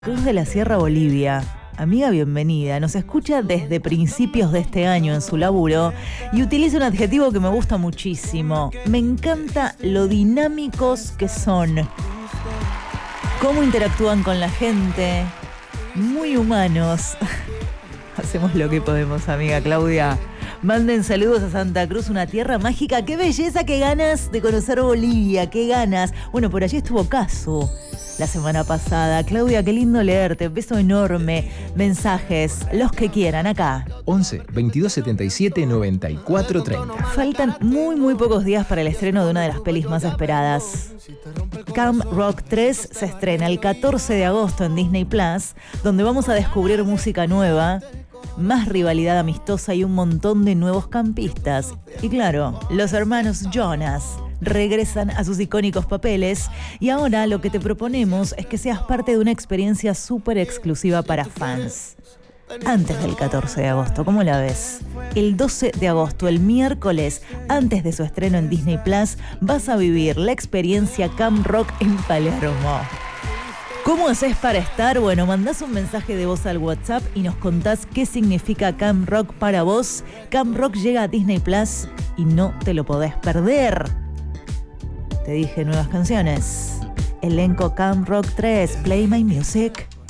Cruz de la Sierra, Bolivia. Amiga, bienvenida. Nos escucha desde principios de este año en su laburo y utiliza un adjetivo que me gusta muchísimo. Me encanta lo dinámicos que son. Cómo interactúan con la gente. Muy humanos. Hacemos lo que podemos, amiga Claudia. Manden saludos a Santa Cruz, una tierra mágica. ¡Qué belleza! ¡Qué ganas de conocer Bolivia! ¡Qué ganas! Bueno, por allí estuvo Casu la semana pasada. Claudia, qué lindo leerte. Beso enorme. Mensajes, los que quieran, acá. 11 22 77 94 30. Faltan muy pocos días para el estreno de una de las pelis más esperadas. Camp Rock 3 se estrena el 14 de agosto en Disney Plus, donde vamos a descubrir música nueva, más rivalidad amistosa y un montón de nuevos campistas. Y claro, los hermanos Jonas regresan a sus icónicos papeles y ahora lo que te proponemos es que seas parte de una experiencia súper exclusiva para fans. Antes del 14 de agosto, ¿cómo la ves? El 12 de agosto, el miércoles, antes de su estreno en Disney Plus, vas a vivir la experiencia Camp Rock en Palermo. ¿Cómo haces para estar? Bueno, mandás un mensaje de voz al WhatsApp y nos contás qué significa Camp Rock para vos. Camp Rock llega a Disney Plus y no te lo podés perder. Te dije nuevas canciones. Elenco Camp Rock 3, Play My Music.